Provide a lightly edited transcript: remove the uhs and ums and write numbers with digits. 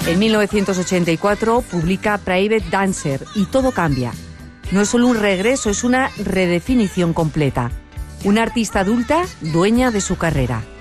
En 1984 publica Private Dancer y todo cambia. No es solo un regreso, es una redefinición completa. Una artista adulta, dueña de su carrera.